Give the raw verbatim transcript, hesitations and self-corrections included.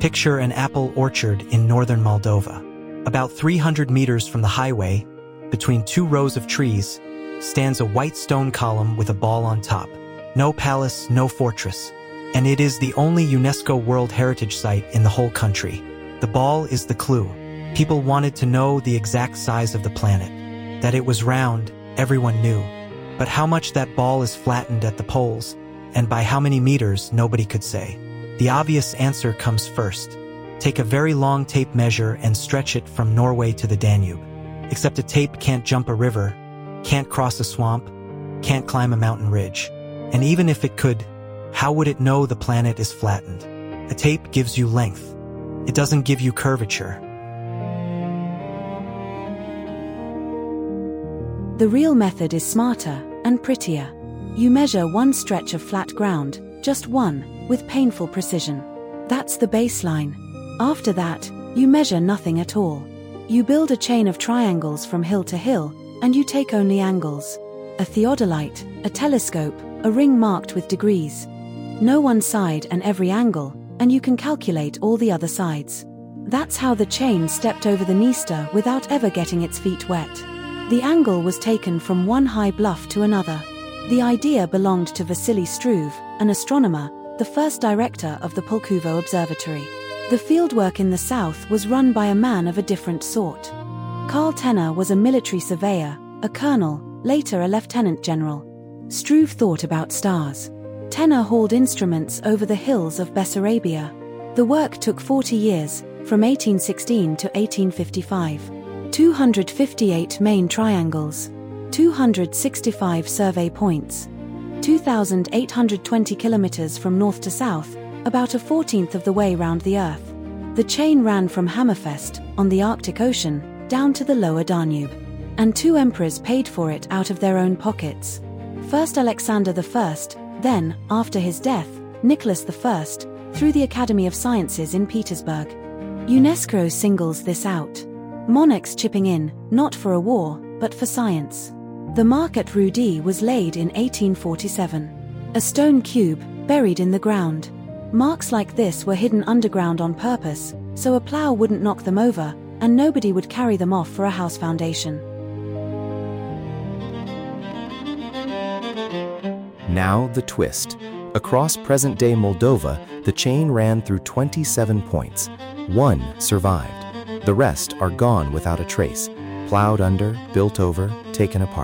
Picture an apple orchard in northern Moldova. About three hundred meters from the highway, between two rows of trees, stands a white stone column with a ball on top. No palace, no fortress. And it is the only UNESCO World Heritage Site in the whole country. The ball is the clue. People wanted to know the exact size of the planet. That it was round, everyone knew. But how much that ball is flattened at the poles, and by how many meters, nobody could say. The obvious answer comes first. Take a very long tape measure and stretch it from Norway to the Danube. Except a tape can't jump a river, can't cross a swamp, can't climb a mountain ridge. And even if it could, how would it know the planet is flattened? A tape gives you length. It doesn't give you curvature. The real method is smarter and prettier. You measure one stretch of flat ground, just one, with painful precision. That's the baseline. After that, you measure nothing at all. You build a chain of triangles from hill to hill, and you take only angles. A theodolite, a telescope, a ring marked with degrees. Know one side and every angle, and you can calculate all the other sides. That's how the chain stepped over the Dniester without ever getting its feet wet. The angle was taken from one high bluff to another. The idea belonged to Vasily Struve, an astronomer, the first director of the Pulkovo Observatory. The fieldwork in the south was run by a man of a different sort. Karl Tenner was a military surveyor, a colonel, later a lieutenant general. Struve thought about stars. Tenner hauled instruments over the hills of Bessarabia. The work took forty years, from eighteen sixteen to eighteen fifty-five. two hundred fifty-eight main triangles, two hundred sixty-five survey points, two thousand eight hundred twenty kilometers from north to south, about a fourteenth of the way round the Earth. The chain ran from Hammerfest, on the Arctic Ocean, down to the lower Danube. And two emperors paid for it out of their own pockets. First Alexander the First, then, after his death, Nicholas the First, through the Academy of Sciences in Petersburg. UNESCO singles this out. Monarchs chipping in, not for a war, but for science. The mark at Rudy was laid in eighteen forty-seven. A stone cube, buried in the ground. Marks like this were hidden underground on purpose, so a plow wouldn't knock them over, and nobody would carry them off for a house foundation. Now the twist. Across present-day Moldova, the chain ran through twenty-seven points. One survived. The rest are gone without a trace, plowed under, built over, taken apart.